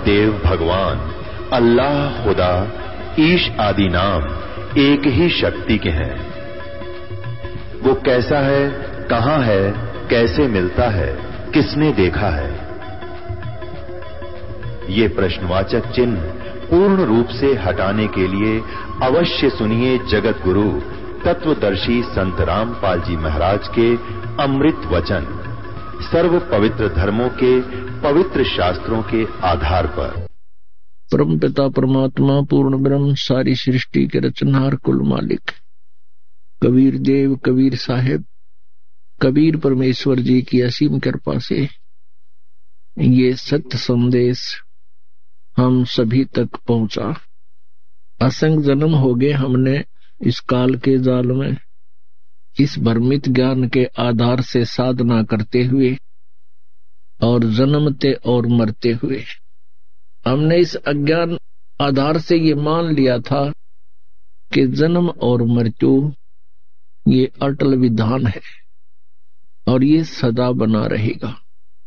देव भगवान अल्लाह, खुदा, ईश आदि नाम एक ही शक्ति के हैं। वो कैसा है, कहां है, कैसे मिलता है, किसने देखा है? ये प्रश्नवाचक चिन्ह पूर्ण रूप से हटाने के लिए अवश्य सुनिए जगत गुरु तत्वदर्शी संत रामपाल जी महाराज के अमृत वचन, सर्व पवित्र धर्मों के पवित्र शास्त्रों के आधार पर। परम पिता परमात्मा पूर्ण ब्रह्म सारी सृष्टि के रचनहार कुल मालिक कबीर देव कबीर साहेब कबीर परमेश्वर जी की असीम कृपा से ये सत्य संदेश हम सभी तक पहुंचा। असंख्य जन्म हो गए हमने इस काल के जाल में इस भ्रमित ज्ञान के आधार से साधना करते हुए और जन्मते और मरते हुए हमने इस अज्ञान आधार से ये मान लिया था कि जन्म और मृत्यु ये अटल विधान है और ये सदा बना रहेगा।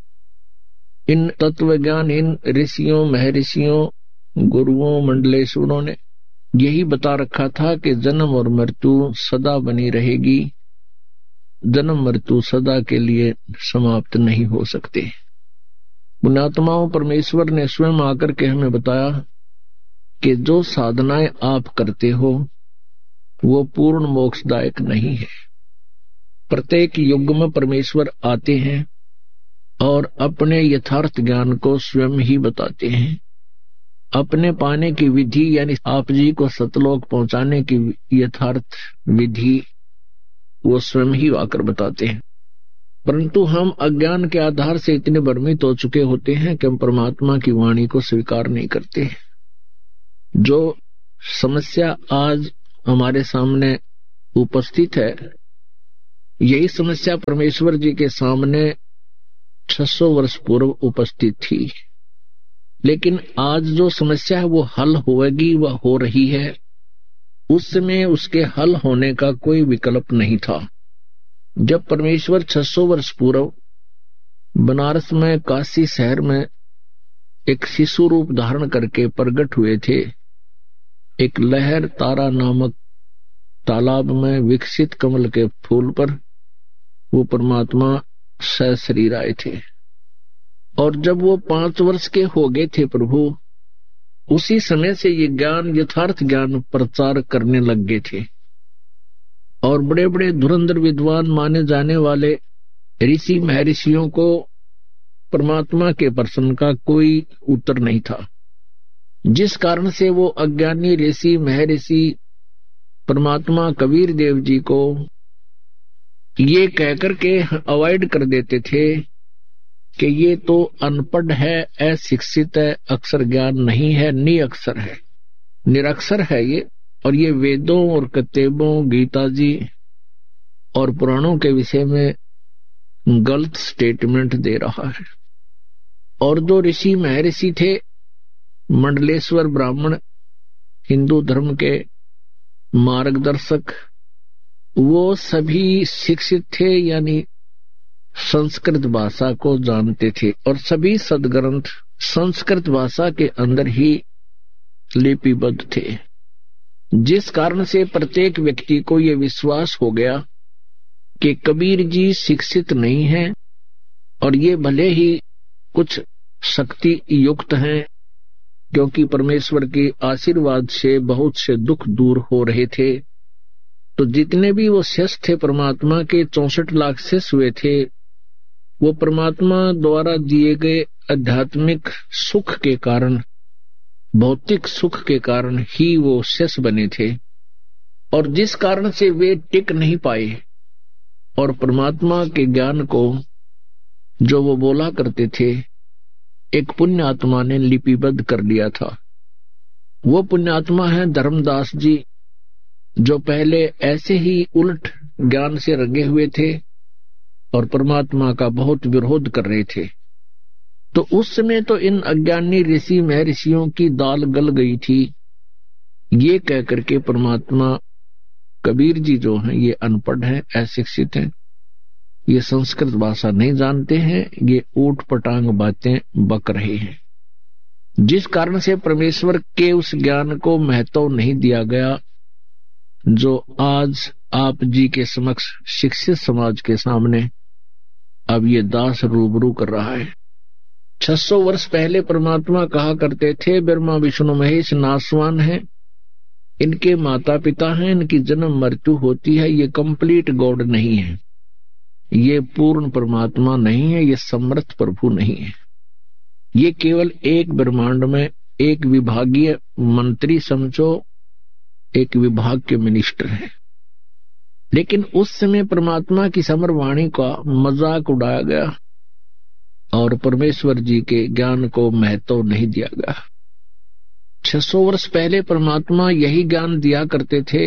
इन तत्वज्ञान इन ऋषियों महर्षियों गुरुओं मंडलेश्वरों ने यही बता रखा था कि जन्म और मृत्यु सदा बनी रहेगी, जन्म मृत्यु सदा के लिए समाप्त नहीं हो सकते। पुण्यात्माओं परमेश्वर ने स्वयं आकर के हमें बताया कि जो साधनाएं आप करते हो वो पूर्ण मोक्षदायक नहीं है। प्रत्येक युग में परमेश्वर आते हैं और अपने यथार्थ ज्ञान को स्वयं ही बताते हैं। अपने पाने की विधि यानी आप जी को सतलोक पहुंचाने की यथार्थ विधि वो स्वयं ही आकर बताते हैं। परंतु हम अज्ञान के आधार से इतने भ्रमित हो चुके होते हैं कि हम परमात्मा की वाणी को स्वीकार नहीं करते। जो समस्या आज हमारे सामने उपस्थित है यही समस्या परमेश्वर जी के सामने 600 वर्ष पूर्व उपस्थित थी, लेकिन आज जो समस्या है वो हल होगी, वह हो रही है। उस समय उसके हल होने का कोई विकल्प नहीं था। जब परमेश्वर 600 वर्ष पूर्व बनारस में काशी शहर में एक शिशु रूप धारण करके प्रकट हुए थे, एक लहर तारा नामक तालाब में विकसित कमल के फूल पर वो परमात्मा सशरीर आए थे। और जब वो 5 वर्ष के हो गए थे प्रभु, उसी समय से ये ज्ञान यथार्थ ज्ञान प्रचार करने लग गए थे। और बड़े बड़े धुरंधर विद्वान माने जाने वाले ऋषि महर्षियों को परमात्मा के प्रश्न का कोई उत्तर नहीं था, जिस कारण से वो अज्ञानी ऋषि महर्षि परमात्मा कबीर देव जी को ये कहकर के अवॉइड कर देते थे कि ये तो अनपढ़ है, अशिक्षित है, अक्षर ज्ञान नहीं है, निरक्षर है, निरक्षर है ये, और ये वेदों और किताबों गीता जी और पुराणों के विषय में गलत स्टेटमेंट दे रहा है। और जो ऋषि महर्षि थे मंडलेश्वर ब्राह्मण हिंदू धर्म के मार्गदर्शक, वो सभी शिक्षित थे यानी संस्कृत भाषा को जानते थे और सभी सदग्रंथ संस्कृत भाषा के अंदर ही लिपिबद्ध थे, जिस कारण से प्रत्येक व्यक्ति को यह विश्वास हो गया कि कबीर जी शिक्षित नहीं हैं और ये भले ही कुछ शक्ति युक्त हैं, क्योंकि परमेश्वर के आशीर्वाद से बहुत से दुख दूर हो रहे थे। तो जितने भी वो शेष थे परमात्मा के 64 लाख शेष हुए थे, वो परमात्मा द्वारा दिए गए आध्यात्मिक सुख के कारण, भौतिक सुख के कारण ही वो शेष बने थे, और जिस कारण से वे टिक नहीं पाए और परमात्मा के ज्ञान को जो वो बोला करते थे एक पुण्य आत्मा ने लिपिबद्ध कर लिया था। वो पुण्य आत्मा है धर्मदास जी, जो पहले ऐसे ही उल्ट ज्ञान से रंगे हुए थे और परमात्मा का बहुत विरोध कर रहे थे। तो उस समय तो इन अज्ञानी ऋषि महर्षियों की दाल गल गई थी, ये कह करके परमात्मा कबीर जी जो हैं ये अनपढ़ हैं, अशिक्षित हैं, ये संस्कृत भाषा नहीं जानते हैं, ये ऊट पटांग बातें बक रहे हैं। जिस कारण से परमेश्वर के उस ज्ञान को महत्व नहीं दिया गया जो आज आप जी के समक्ष शिक्षित समाज के सामने अब ये दास रूबरू कर रहा है। 600 वर्ष पहले परमात्मा कहा करते थे ब्रह्मा विष्णु महेश नासवान है, इनके माता पिता हैं, इनकी जन्म मृत्यु होती है, ये कंप्लीट गॉड नहीं है, ये पूर्ण परमात्मा नहीं है, ये समर्थ प्रभु नहीं है, ये केवल एक ब्रह्मांड में एक विभागीय मंत्री समझो, एक विभाग के मिनिस्टर है। लेकिन उस समय परमात्मा की समर वाणी का मजाक उड़ाया गया और परमेश्वर जी के ज्ञान को महत्व नहीं दिया गया। 600 वर्ष पहले परमात्मा यही ज्ञान दिया करते थे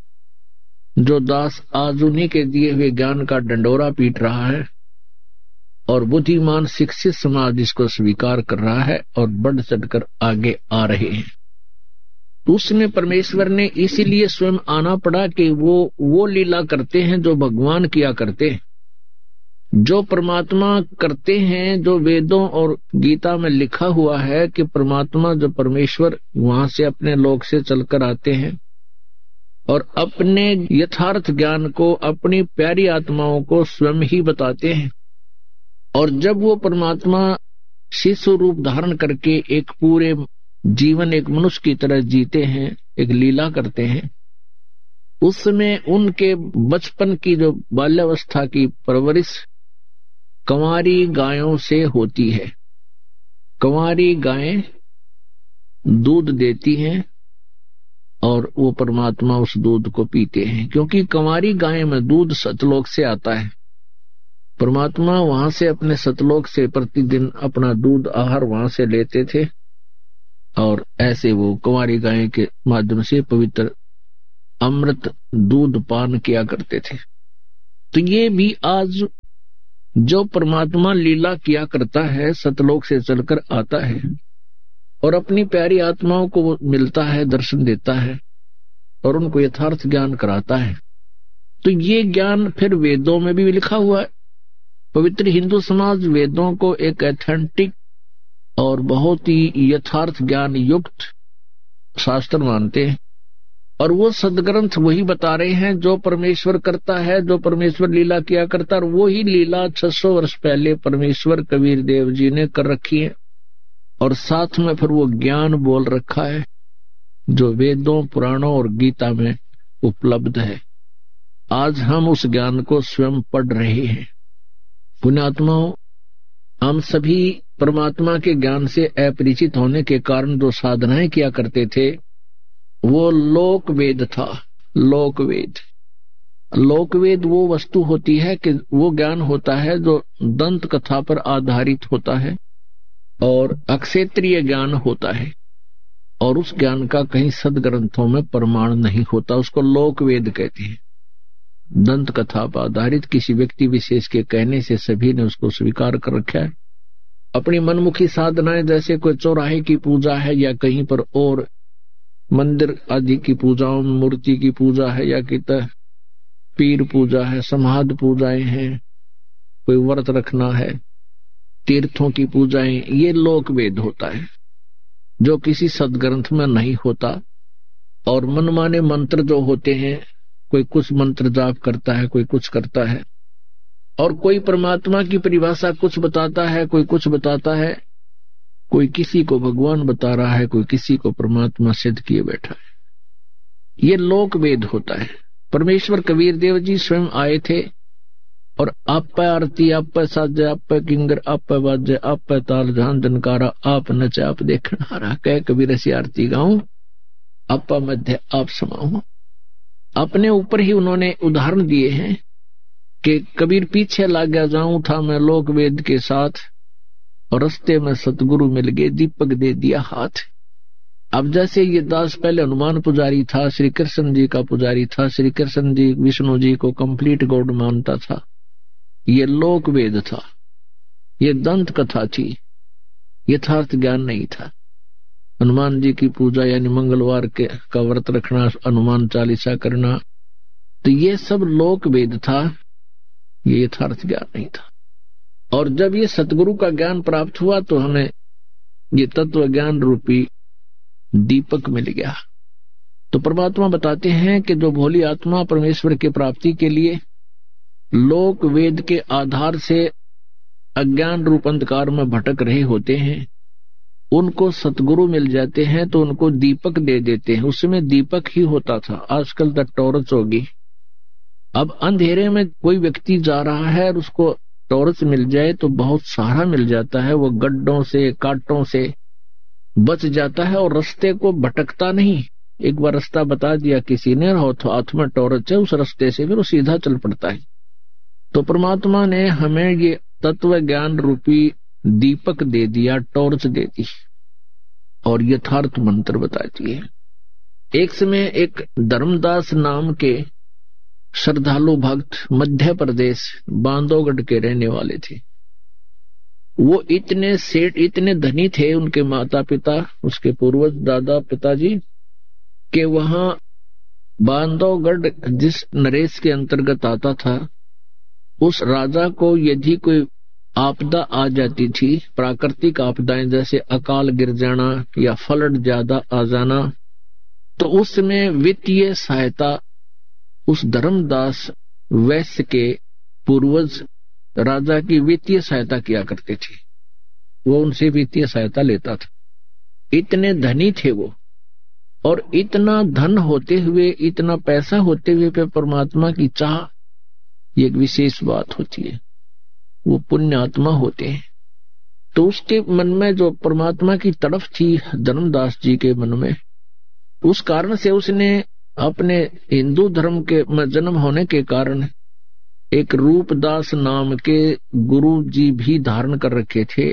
जो दास आज उन्हीं के दिए हुए ज्ञान का डंडोरा पीट रहा है और बुद्धिमान शिक्षित समाज इसको स्वीकार कर रहा है और बढ़ चढ़कर आगे आ रहे हैं। उसमें परमेश्वर ने इसीलिए स्वयं आना पड़ा कि वो लीला करते हैं जो भगवान किया करते हैं, जो परमात्मा करते हैं, जो वेदों और गीता में लिखा हुआ है कि परमात्मा जो परमेश्वर वहां से अपने लोक से चलकर आते हैं और अपने यथार्थ ज्ञान को अपनी प्यारी आत्माओं को स्वयं ही बताते हैं। और जब वो परमात्मा शिशु रूप धारण करके एक पूरे जीवन एक मनुष्य की तरह जीते हैं, एक लीला करते हैं, उस समय उनके बचपन की जो बाल्यावस्था की परवरिश कंवारी गायों से होती है। कंवारी गायें दूध देती हैं और वो परमात्मा उस दूध को पीते हैं, क्योंकि कंवारी गाय में दूध सतलोक से आता है। परमात्मा वहां से अपने सतलोक से प्रतिदिन अपना दूध आहार वहां से लेते थे और ऐसे वो कुंवारी गाय के माध्यम से पवित्र अमृत दूध पान किया करते थे। तो ये भी आज जो परमात्मा लीला किया करता है, सतलोक से चलकर आता है और अपनी प्यारी आत्माओं को मिलता है, दर्शन देता है और उनको यथार्थ ज्ञान कराता है। तो ये ज्ञान फिर वेदों में भी लिखा हुआ है। पवित्र हिंदू समाज वेदों को एक एथेंटिक और बहुत ही यथार्थ ज्ञान युक्त शास्त्र मानते हैं और वो सदग्रंथ वही बता रहे हैं जो परमेश्वर करता है, जो परमेश्वर लीला किया करता है। और वो ही लीला 600 वर्ष पहले परमेश्वर कबीर देव जी ने कर रखी है और साथ में फिर वो ज्ञान बोल रखा है जो वेदों, पुराणों और गीता में उपलब्ध है। आज हम उस ज्ञान को स्वयं पढ़ रहे हैं। पुण्यात्माओं, हम सभी परमात्मा के ज्ञान से अपरिचित होने के कारण जो साधनाएं किया करते थे वो लोक वेद था। लोक वेद वो वस्तु होती है कि वो ज्ञान होता है जो दंत कथा पर आधारित होता है और अक्षेत्रीय ज्ञान होता है और उस ज्ञान का कहीं सदग्रंथों में प्रमाण नहीं होता। उसको लोक वेद कहते हैं। दंत कथा पर आधारित किसी व्यक्ति विशेष के कहने से सभी ने उसको स्वीकार कर रखा है। अपनी मनमुखी साधनाएं जैसे कोई चौराहे की पूजा है या कहीं पर और मंदिर आदि की पूजाओं में मूर्ति की पूजा है या कि पीर पूजा है, समाध पूजाएं हैं, कोई व्रत रखना है, तीर्थों की पूजाएं, ये लोक वेद होता है जो किसी सदग्रंथ में नहीं होता। और मनमाने मंत्र जो होते हैं, कोई कुछ मंत्र जाप करता है, कोई कुछ करता है और कोई परमात्मा की परिभाषा कुछ बताता है, कोई कुछ बताता है, कोई किसी को भगवान बता रहा है, कोई किसी को परमात्मा सिद्ध किए बैठा है। ये लोक वेद होता है। परमेश्वर कबीर देव जी स्वयं आए थे और आप आरती, आप साजे, आप किंगर, आप बाजे, आप ताल झान जनकारा, आप नच, आप देखन हारा, कह कबीर ऐसी आरती गाऊं, आप मध्य आप समाऊं। अपने ऊपर ही उन्होंने उदाहरण दिए हैं कि कबीर पीछे लग गया जाऊं था मैं लोक वेद के साथ और रास्ते में सतगुरु मिल गए, दीपक दे दिया हाथ। अब जैसे ये दास पहले हनुमान पुजारी था, श्री कृष्ण जी का पुजारी था, श्री कृष्ण जी विष्णु जी को कंप्लीट गॉड मानता था, ये लोक वेद था, ये दंत कथा थी, यथार्थ ज्ञान नहीं था। हनुमान जी की पूजा यानी मंगलवार के का व्रत रखना, हनुमान चालीसा करना, तो ये सब लोक वेद था, ये यथार्थ ज्ञान नहीं था। और जब ये सतगुरु का ज्ञान प्राप्त हुआ तो हमें ये तत्व ज्ञान रूपी दीपक मिल गया। तो परमात्मा बताते हैं कि जो भोली आत्मा परमेश्वर की प्राप्ति के लिए लोक वेद के आधार से अज्ञान रूप अंधकार में भटक रहे होते हैं, उनको सतगुरु मिल जाते हैं तो उनको दीपक दे देते हैं। उसमें दीपक ही होता था, आजकल तक टॉर्च होगी। अब अंधेरे में कोई व्यक्ति जा रहा है और उसको टॉर्च मिल जाए तो बहुत सहारा मिल जाता है, वो गड्ढों से कांटों से बच जाता है और रास्ते को भटकता नहीं। एक बार रास्ता बता दिया किसी ने, हाथ में टॉर्च है, उस रास्ते से फिर वो सीधा चल पड़ता है। तो परमात्मा ने हमें ये तत्व ज्ञान रूपी दीपक दे दिया, टॉर्च दे दी और यथार्थ मंत्र बता दिए। एक समय एक धर्मदास नाम के श्रद्धालु भक्त मध्य प्रदेश बांधवगढ़ के रहने वाले थे। वो इतने सेठ, इतने धनी थे, उनके माता पिता, उसके पूर्वज दादा पिताजी, के वहां बांधवगढ़ जिस नरेश के अंतर्गत आता था, उस राजा को यदि कोई आपदा आ जाती थी, प्राकृतिक आपदाएं जैसे अकाल गिर जाना या फ्लड ज्यादा आ जाना, तो उसमें वित्तीय सहायता उस धर्मदास वैश्य के पूर्वज राजा की वित्तीय सहायता किया करते थे। वो उनसे वित्तीय सहायता लेता था। इतने धनी थे वो, और इतना धन होते हुए, इतना पैसा होते हुए पे परमात्मा की चाह, ये एक विशेष बात होती है। वो पुण्य आत्मा होते हैं। तो उसके मन में जो परमात्मा की तड़फ थी धर्मदास जी के मन में, उस कारण से उसने अपने हिंदू धर्म के में जन्म होने के कारण एक रूपदास नाम के गुरु जी भी धारण कर रखे थे।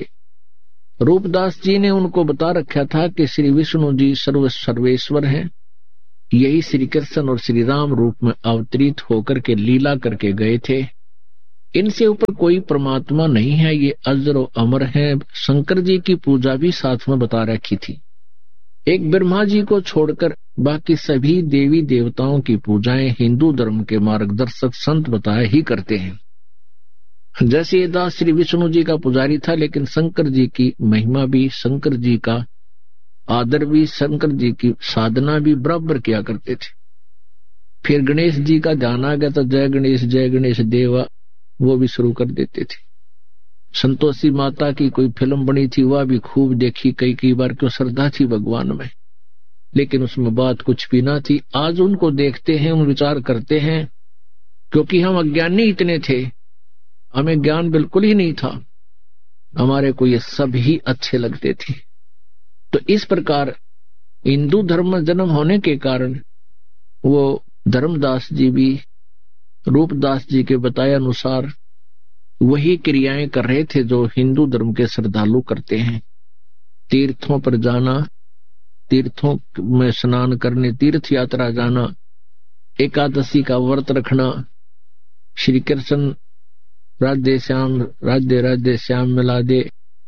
रूपदास जी ने उनको बता रखा था कि श्री विष्णु जी सर्वेश्वर हैं, यही श्री कृष्ण और श्री राम रूप में अवतरित होकर के लीला करके गए थे। इनसे ऊपर कोई परमात्मा नहीं है, ये अजर और अमर है। शंकर जी की पूजा भी साथ में बता रखी थी। एक ब्रह्मा जी को छोड़कर बाकी सभी देवी देवताओं की पूजाएं हिंदू धर्म के मार्गदर्शक संत बताए ही करते हैं। जैसे ये दास श्री विष्णु जी का पुजारी था, लेकिन शंकर जी की महिमा भी, शंकर जी का आदर भी, शंकर जी की साधना भी बराबर किया करते थे। फिर गणेश जी का ध्यान आ गया तो जय गणेश देवा वो भी शुरू कर देते थे। संतोषी माता की कोई फिल्म बनी थी, वह भी खूब देखी कई बार, क्यों श्रद्धा थी भगवान में, लेकिन उसमें बात कुछ भी ना थी। आज उनको देखते हैं, उन विचार करते हैं, क्योंकि हम अज्ञानी इतने थे, हमें ज्ञान बिल्कुल ही नहीं था, हमारे को ये सब ही अच्छे लगते थे। तो इस प्रकार हिंदू धर्म में जन्म होने के कारण वो धर्मदास जी भी रूपदास जी के बताए अनुसार वही क्रियाएं कर रहे थे जो हिंदू धर्म के श्रद्धालु करते हैं। तीर्थों पर जाना, तीर्थों में स्नान करने, तीर्थ यात्रा जाना, एकादशी का व्रत रखना, श्री कृष्ण राधे श्याम राधे राधे श्याम मिला दे,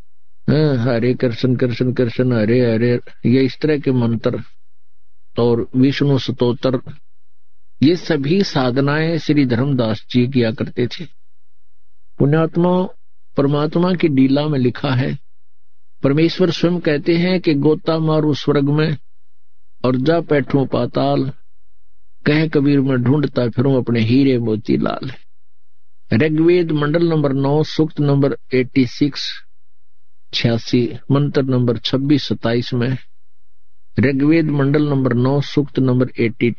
हरे कृष्ण कृष्ण कृष्ण हरे हरे, ये इस तरह के मंत्र और विष्णु स्तोत्र, ये सभी साधनाएं श्री धर्मदास जी किया करते थे। पुण्यात्मा परमात्मा की लीला में लिखा है, परमेश्वर स्वयं कहते हैं कि गोता मारू स्वर्ग में और जा बैठूं पाताल, कह कबीर में ढूंढता फिरूं अपने हीरे मोती लाल। ऋग्वेद मंडल नंबर 9 सूक्त नंबर 86 मंत्र नंबर 26-27 में, ऋग्वेद मंडल नंबर 9 सूक्त नंबर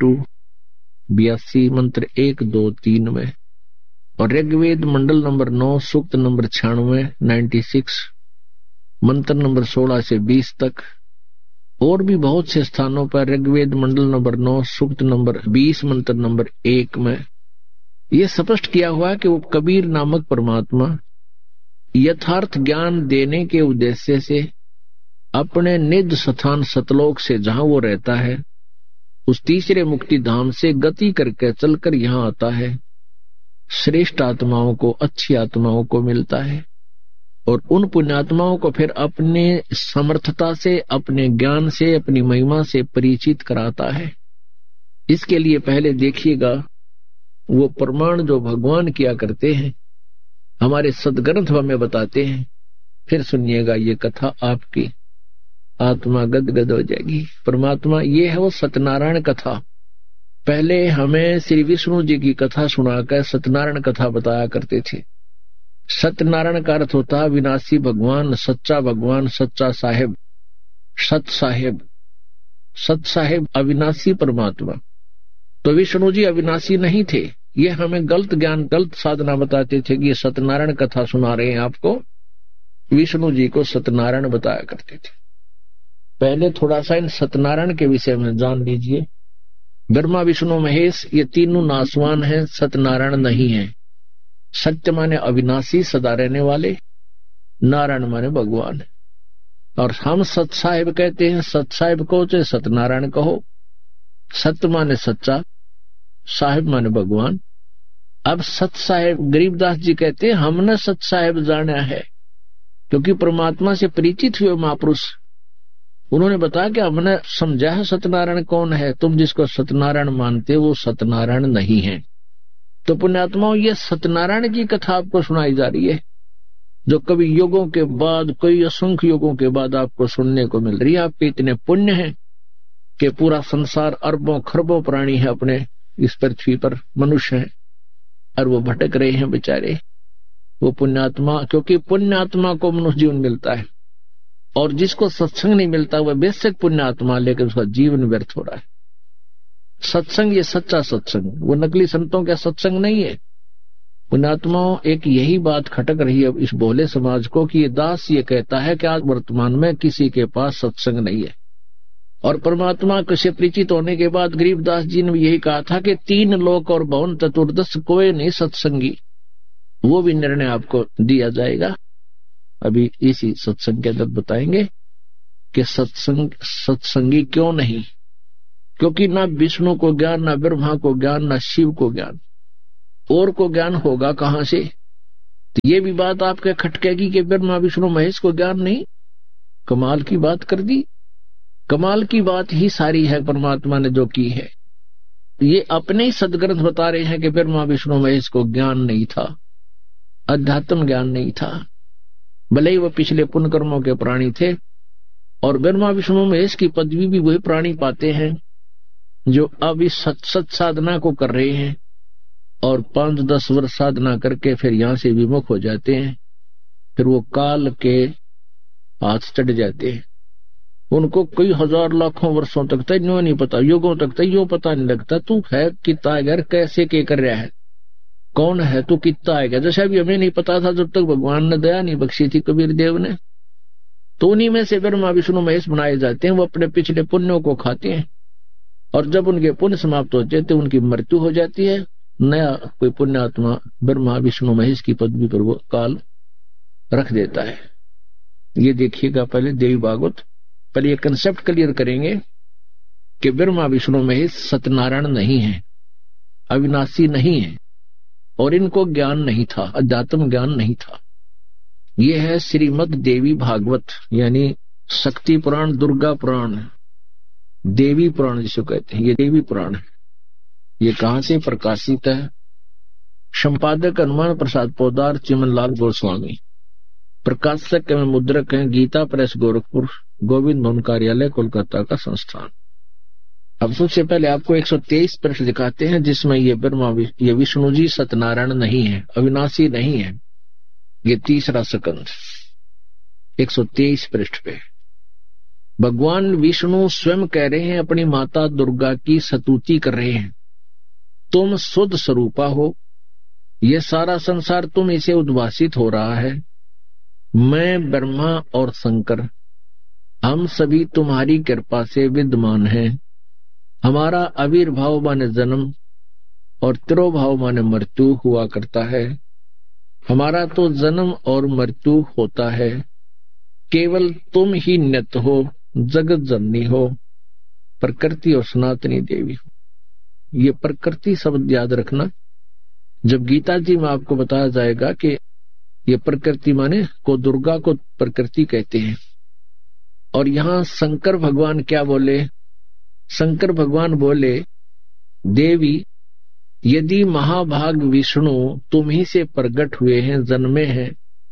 82 मंत्र 1, 2, 3 में, और ऋग्वेद मंडल नंबर 9 सूक्त नंबर 96 मंत्र नंबर 16 से 20 तक, और भी बहुत से स्थानों पर ऋग्वेद मंडल नंबर 9 सूक्त नंबर 20 मंत्र नंबर 1 में यह स्पष्ट किया हुआ कि वो कबीर नामक परमात्मा यथार्थ ज्ञान देने के उद्देश्य से अपने निज स्थान सतलोक से जहां वो रहता है, उस तीसरे मुक्ति धाम से गति करके चलकर यहाँ आता है। श्रेष्ठ आत्माओं को, अच्छी आत्माओं को मिलता है और उन पुण्यात्माओं को फिर अपने समर्थता से, अपने ज्ञान से, अपनी महिमा से परिचित कराता है। इसके लिए पहले देखिएगा वो प्रमाण जो भगवान किया करते हैं, हमारे सदग्रंथ हमें बताते हैं। फिर सुनिएगा ये कथा आपकी आत्मा गदगद हो जाएगी। परमात्मा ये है वो सत्यनारायण कथा। पहले हमें श्री विष्णु जी की कथा सुनाकर सत्यनारायण कथा बताया करते थे। सत्यनारायण का अर्थ होता विनाशी भगवान, सच्चा साहेब, सत साहेब अविनाशी परमात्मा। तो विष्णु जी अविनाशी नहीं थे। ये हमें गलत ज्ञान, गलत साधना बताते थे कि ये सत्यनारायण कथा सुना रहे हैं आपको। विष्णु जी को सत्यनारायण बताया करते थे। पहले थोड़ा सा इन सत्यनारायण के विषय में जान लीजिए। ब्रह्मा विष्णु महेश ये तीनों नासवान हैं, सत्यनारायण नहीं है। सत्य माने अविनाशी, सदा रहने वाले, नारायण माने भगवान। और हम सत साहेब कहते हैं। सत साहेब को चाहे सत्यनारायण कहो। सत्य माने सच्चा, साहेब माने भगवान। अब सत साहेब गरीबदास जी कहते हैं हमने सत साहेब जाना है, क्योंकि परमात्मा से परिचित हुए महापुरुष उन्होंने बताया कि हमने समझा है सत्यनारायण कौन है। तुम जिसको सत्यनारायण मानते हो वो सत्यनारायण नहीं है। तो पुण्यात्माओं, ये सत्यनारायण की कथा आपको सुनाई जा रही है, जो कभी युगों के बाद, कई असंख्य युगों के बाद आपको सुनने को मिल रही है। आपके इतने पुण्य हैं कि पूरा संसार अरबों खरबों प्राणी है अपने इस पृथ्वी पर, मनुष्य हैं, और वो भटक रहे हैं बेचारे। वो पुण्यात्मा, क्योंकि पुण्यात्मा को मनुष्य जीवन मिलता है, और जिसको सत्संग नहीं मिलता वह बेशक पुण्यात्मा, लेकिन उसका जीवन व्यर्थ हो रहा है। सत्संग ये सच्चा सत्संग, वो नकली संतों का सत्संग नहीं है। पुण्यात्माओं, एक यही बात खटक रही है इस भोले समाज को कि ये दास ये कहता है कि आज वर्तमान में किसी के पास सत्संग नहीं है। और परमात्मा से परिचित होने के बाद गरीबदास जी ने यही कहा था कि 3 लोक और भवन चतुर्दश कोई नहीं सत्संगी। वो भी निर्णय आपको दिया जाएगा, अभी इसी सत्संग के अंदर बताएंगे कि सत्संगी क्यों नहीं। क्योंकि ना विष्णु को ज्ञान, ना ब्रह्मा को ज्ञान, ना शिव को ज्ञान, और को ज्ञान होगा कहां से। तो ये भी बात आपके खटकेगी कि ब्रह्मा विष्णु महेश को ज्ञान नहीं। कमाल की बात कर दी। कमाल की बात ही सारी है परमात्मा ने जो की है। ये अपने ही सदग्रंथ बता रहे हैं कि ब्रह्मा विष्णु महेश को ज्ञान नहीं था, अध्यात्म ज्ञान नहीं था। भले ही वह पिछले पुण्य कर्मों के प्राणी थे, और ब्रह्मा विष्णु महेश की पदवी भी वही प्राणी पाते हैं जो अब इस सत साधना को कर रहे हैं, और 5-10 वर्ष साधना करके फिर यहां से विमुख हो जाते हैं। फिर वो काल के हाथ चढ़ जाते हैं। उनको कई हजार लाखों वर्षों तक तैयो नहीं पता, युगों तक तैयो पता नहीं लगता तू है कितना है, कैसे के कर रहा है, कौन है तू, कितना आएगा। जैसा भी हमें नहीं पता था जब तक भगवान ने दया नहीं बख्शी थी कबीर देव ने। तो उन्हीं में से ब्रह्मा विष्णु महेश बनाए जाते हैं। वो अपने पिछले पुण्यों को खाते हैं, और जब उनके पुण्य समाप्त हो जाते हैं उनकी मृत्यु हो जाती है। नया कोई पुण्यात्मा ब्रह्मा विष्णु महेश की पदवी पर वो काल रख देता है। ये देखिएगा पहले देवी भागवत, पर ये कंसेप्ट क्लियर करेंगे कि ब्रह्मा विष्णु महेश सत्यनारायण नहीं है, अविनाशी नहीं है, और इनको ज्ञान नहीं था, अध्यात्म ज्ञान नहीं था। ये है श्रीमद देवी भागवत, यानी शक्ति पुराण, दुर्गा पुराण, देवी पुराण जिसे कहते हैं। ये देवी पुराण है। ये कहां से प्रकाशित है? संपादक हनुमान प्रसाद पोदार, चिमनलाल गोस्वामी। प्रकाशक एवं मुद्रक हैं गीता प्रेस गोरखपुर, गोविंद भवन कार्यालय कोलकाता का संस्थान। अब सबसे पहले आपको 123 पृष्ठ दिखाते हैं, जिसमें ये विष्णु जी सत्यनारायण नहीं है, अविनाशी नहीं है। ये तीसरा स्कंध 123 पृष्ठ पे भगवान विष्णु स्वयं कह रहे हैं, अपनी माता दुर्गा की स्तुति कर रहे हैं। तुम शुद्ध स्वरूपा हो, ये सारा संसार तुम इसे उद्भासित हो रहा है। मैं ब्रह्मा और शंकर हम सभी तुम्हारी कृपा से विद्यमान हैं। हमारा आविर्भाव माने जन्म और तिरोभाव माने मृत्यु हुआ करता है। हमारा तो जन्म और मृत्यु होता है, केवल तुम ही नित्य हो, जगत जननी हो, प्रकृति और सनातनी देवी हो। ये प्रकृति शब्द याद रखना। जब गीता जी में आपको बताया जाएगा कि ये प्रकृति माने को दुर्गा को प्रकृति कहते हैं। और यहाँ शंकर भगवान क्या बोले? शंकर भगवान बोले, देवी यदि महाभाग विष्णु तुम ही से प्रकट हुए हैं, जन्मे हैं,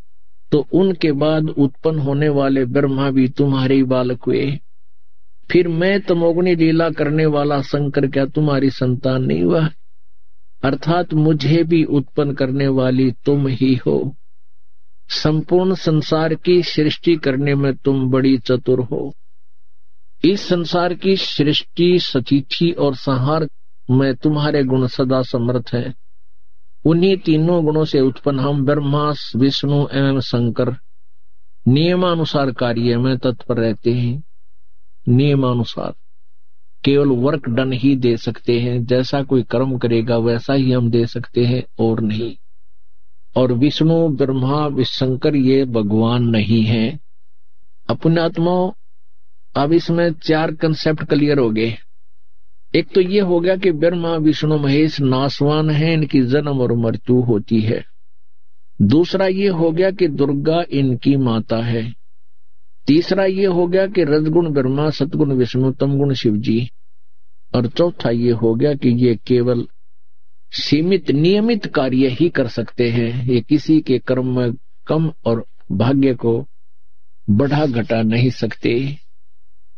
तो उनके बाद उत्पन्न होने वाले ब्रह्मा भी तुम्हारे ही बालक हुए। फिर मैं तमोगुणी लीला करने वाला शंकर क्या तुम्हारी संतान नहीं हुआ? अर्थात मुझे भी उत्पन्न करने वाली तुम ही हो। संपूर्ण संसार की सृष्टि करने में तुम बड़ी चतुर हो। इस संसार की सृष्टि, स्थिति और संहार में तुम्हारे गुण सदा समर्थ है। उन्हीं तीनों गुणों से उत्पन्न हम ब्रह्मा, विष्णु एवं शंकर नियमानुसार कार्य में तत्पर रहते हैं। नियमानुसार केवल वर्क डन ही दे सकते हैं, जैसा कोई कर्म करेगा वैसा ही हम दे सकते हैं और नहीं। और विष्णु, ब्रह्मा, शंकर ये भगवान नहीं है। अपने आत्माओं, अब इसमें 4 कंसेप्ट क्लियर हो गए। एक तो ये हो गया कि ब्रह्मा, विष्णु, महेश नाशवान है, इनकी जन्म और मृत्यु होती है। दूसरा ये हो गया कि दुर्गा इनकी माता है। तीसरा ये हो गया कि रजगुण ब्रह्मा, सतगुण विष्णु, तमगुण शिव जी। और चौथा ये हो गया कि ये केवल सीमित नियमित कार्य ही कर सकते हैं। ये किसी के कर्म में कम और भाग्य को बढ़ा घटा नहीं सकते।